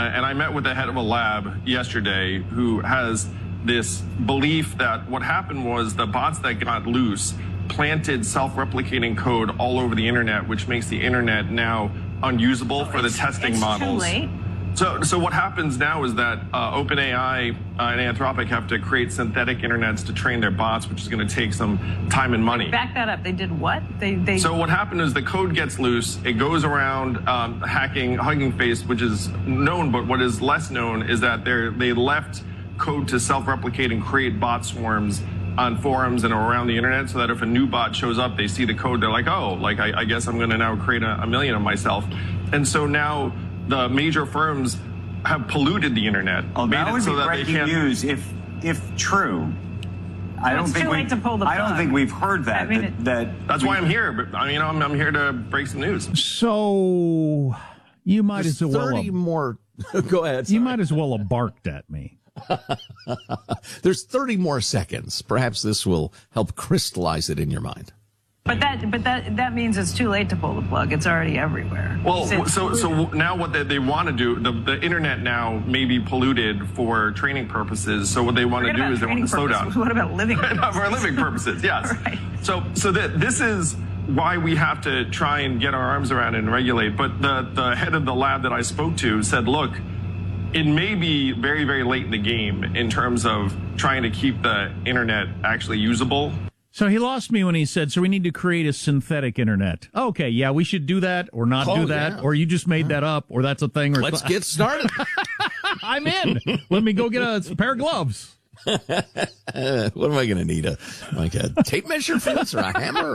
and I met with the head of a lab yesterday who has this belief that what happened was the bots that got loose planted self-replicating code all over the internet, which makes the internet now unusable for the testing models. Too late. So what happens now is that OpenAI and Anthropic have to create synthetic internets to train their bots, which is going to take some time and money. Back that up. They did what? So what happened is the code gets loose. It goes around hacking Hugging Face, which is known, but what is less known is that they left code to self-replicate and create bot swarms on forums and around the internet, so that if a new bot shows up, they see the code, they're like, oh, like I guess I'm going to now create a million of myself. And so now the major firms have polluted the internet. Oh, that would be breaking news if true. I don't think we've heard that. I mean, that's why I'm here. But I'm here to break some news. So you might as well 30 more. Go ahead. You might as well have barked at me. There's 30 more seconds. Perhaps this will help crystallize it in your mind. But that means it's too late to pull the plug. It's already everywhere. Well, so now what they want to do, the internet now may be polluted for training purposes. So what they want to do is they want to slow down. What about living purposes? For living purposes, yes. Right. So this is why we have to try and get our arms around it and regulate. But the head of the lab that I spoke to said, look, it may be very, very late in the game in terms of trying to keep the internet actually usable. So he lost me when he said, so we need to create a synthetic internet. Okay, yeah, we should do that or not do that, or you just made that up, or that's a thing. Or Let's get started. I'm in. Let me go get a pair of gloves. What am I going to need? Like a tape measure fence or a hammer?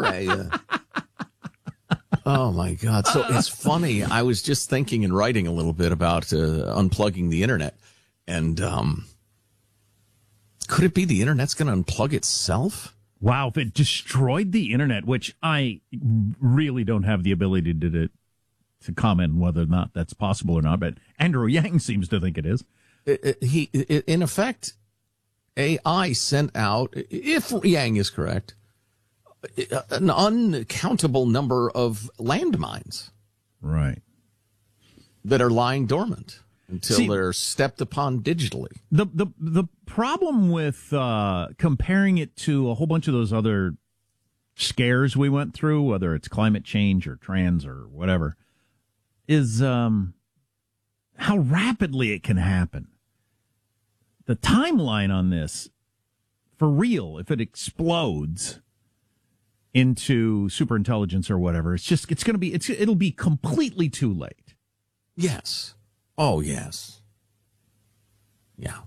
Oh, my God. So it's funny. I was just thinking and writing a little bit about unplugging the internet. And could it be the internet's going to unplug itself? Wow, if it destroyed the internet, which I really don't have the ability to comment whether or not that's possible or not, but Andrew Yang seems to think it is. In effect, AI sent out, if Yang is correct, an uncountable number of landmines. Right. That are lying dormant until they're stepped upon digitally. The problem with comparing it to a whole bunch of those other scares we went through, whether it's climate change or trans or whatever, is how rapidly it can happen. The timeline on this, for real, if it explodes into superintelligence or whatever, it'll be completely too late. Yes. Oh, yes. Yeah.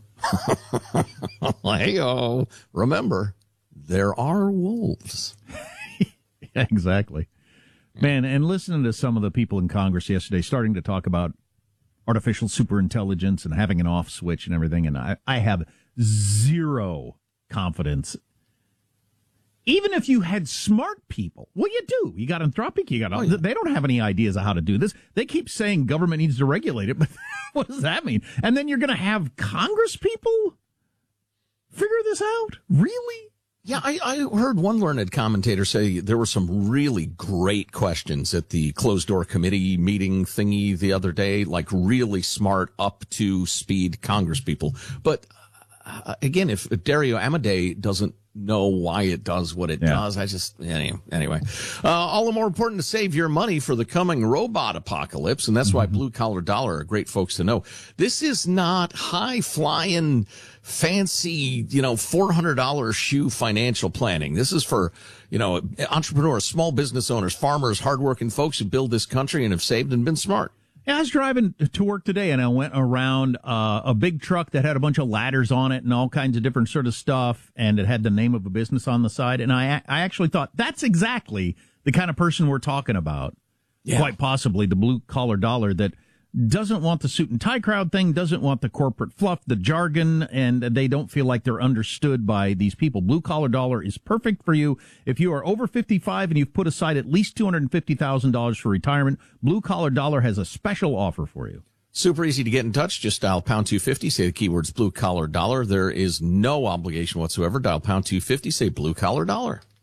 Hey-oh. Remember, there are wolves. Yeah, exactly. Man, and listening to some of the people in Congress yesterday starting to talk about artificial superintelligence and having an off switch and everything, and I have zero confidence. Even if you had smart people, well, you do. You got Anthropic, they don't have any ideas of how to do this. They keep saying government needs to regulate it, but what does that mean? And then you're going to have Congress people figure this out? Really? Yeah, I heard one learned commentator say there were some really great questions at the closed-door committee meeting thingy the other day, like really smart, up-to-speed Congress people. But again, if Dario Amodei doesn't know why it does what it does, anyway. All the more important to save your money for the coming robot apocalypse, and that's why Blue Collar Dollar are great folks to know. This is not high-flying, fancy, $400 shoe financial planning. This is for, entrepreneurs, small business owners, farmers, hardworking folks who build this country and have saved and been smart. Yeah, I was driving to work today, and I went around a big truck that had a bunch of ladders on it and all kinds of different sort of stuff, and it had the name of a business on the side. And I actually thought, that's exactly the kind of person we're talking about, quite possibly the blue-collar dollar that doesn't want the suit and tie crowd thing, doesn't want the corporate fluff, the jargon, and they don't feel like they're understood by these people. Blue Collar Dollar is perfect for you. If you are over 55 and you've put aside at least $250,000 for retirement, Blue Collar Dollar has a special offer for you. Super easy to get in touch. Just dial pound 250, say the keywords Blue Collar Dollar. There is no obligation whatsoever. Dial pound 250, say Blue Collar Dollar.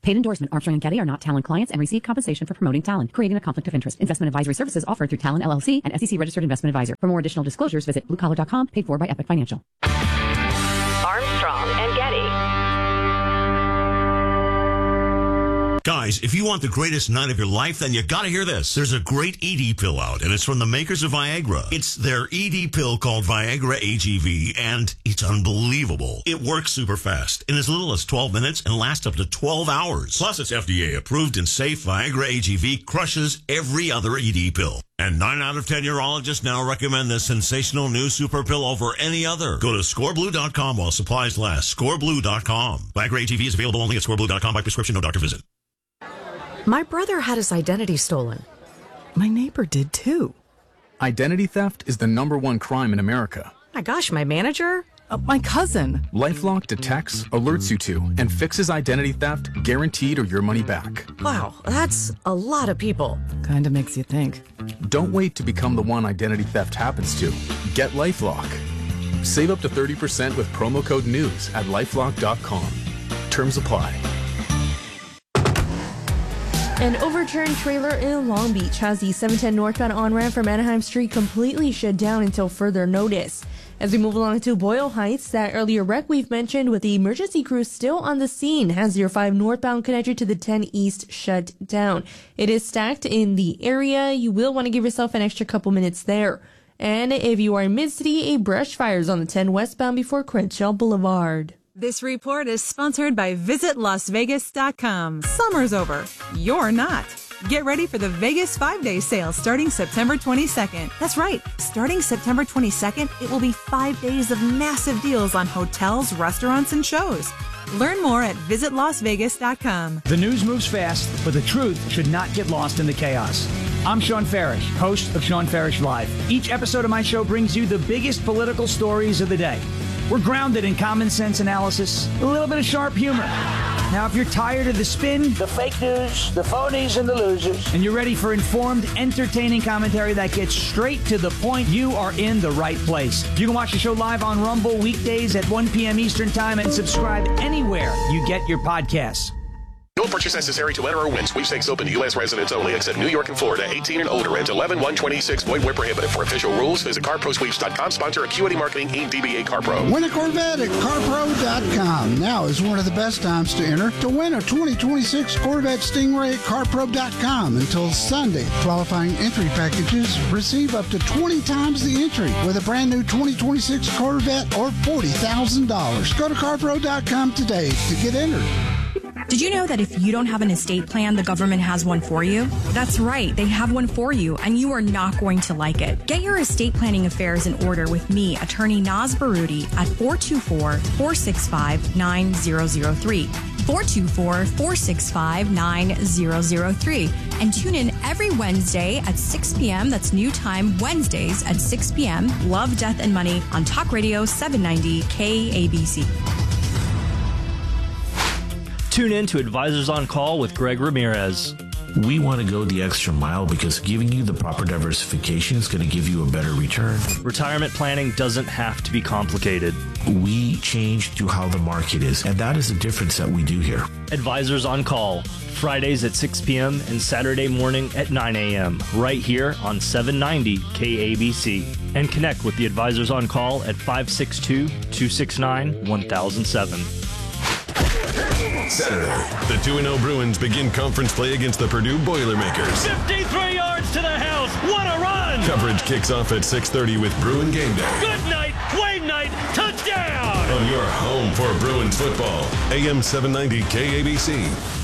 Paid endorsement. Armstrong and Getty are not Talon clients and receive compensation for promoting Talon, creating a conflict of interest. Investment advisory services offered through Talon LLC, an SEC registered investment advisor. For more additional disclosures, visit bluecollar.com, paid for by Epic Financial. Armstrong and Getty. Guys, if you want the greatest night of your life, then you gotta hear this. There's a great ED pill out, and it's from the makers of Viagra. It's their ED pill called Viagra AGV, and it's unbelievable. It works super fast in as little as 12 minutes and lasts up to 12 hours. Plus, it's FDA approved and safe. Viagra AGV crushes every other ED pill. And 9 out of 10 urologists now recommend this sensational new super pill over any other. Go to scoreblue.com while supplies last. Scoreblue.com. Viagra AGV is available only at scoreblue.com by prescription, no doctor visit. My brother had his identity stolen. My neighbor did too. Identity theft is the #1 crime in America. My gosh, my manager? My cousin. LifeLock detects, alerts you to, and fixes identity theft guaranteed or your money back. Wow, that's a lot of people. Kinda makes you think. Don't wait to become the one identity theft happens to. Get LifeLock. Save up to 30% with promo code NEWS at LifeLock.com. Terms apply. An overturned trailer in Long Beach has the 710 northbound on-ramp from Anaheim Street completely shut down until further notice. As we move along to Boyle Heights, that earlier wreck we've mentioned with the emergency crew still on the scene has your 5 northbound connector to the 10 east shut down. It is stacked in the area. You will want to give yourself an extra couple minutes there. And if you are in mid-city, a brush fire is on the 10 westbound before Crenshaw Boulevard. This report is sponsored by VisitLasVegas.com. Summer's over. You're not. Get ready for the Vegas 5-day sale starting September 22nd. That's right. Starting September 22nd, it will be 5 days of massive deals on hotels, restaurants, and shows. Learn more at VisitLasVegas.com. The news moves fast, but the truth should not get lost in the chaos. I'm Sean Farish, host of Sean Farish Live. Each episode of my show brings you the biggest political stories of the day. We're grounded in common sense analysis, a little bit of sharp humor. Now, if you're tired of the spin, the fake news, the phonies, and the losers, and you're ready for informed, entertaining commentary that gets straight to the point, you are in the right place. You can watch the show live on Rumble weekdays at 1 p.m. Eastern Time and subscribe anywhere you get your podcasts. No purchase necessary to enter or win. Sweepstakes open to U.S. residents only, except New York and Florida. 18 and older. Ends 11/1/26. Void where prohibited. For official rules, visit CarProSweeps.com. Sponsor Acuity Marketing Inc. DBA CarPro. Win a Corvette at CarPro.com. Now is one of the best times to enter to win a 2026 Corvette Stingray at CarPro.com until Sunday. Qualifying entry packages receive up to 20 times the entry with a brand new 2026 Corvette or $40,000. Go to CarPro.com today to get entered. Did you know that if you don't have an estate plan, the government has one for you? That's right, they have one for you, and you are not going to like it. Get your estate planning affairs in order with me, attorney Naz Baroudi, at 424-465-9003. 424-465-9003. And tune in every Wednesday at 6 p.m. That's new time, Wednesdays at 6 p.m. Love, Death, and Money on Talk Radio 790 KABC. Tune in to Advisors on Call with Greg Ramirez. We want to go the extra mile because giving you the proper diversification is going to give you a better return. Retirement planning doesn't have to be complicated. We change to how the market is, and that is the difference that we do here. Advisors on Call, Fridays at 6 p.m. and Saturday morning at 9 a.m. right here on 790 KABC. And connect with the Advisors on Call at 562-269-1007. Saturday, the 2-0 Bruins begin conference play against the Purdue Boilermakers. 53 yards to the house. What a run! Coverage kicks off at 6:30 with Bruin Game Day. Good night, Wayne Knight, touchdown! On your home for Bruins football, AM 790 KABC.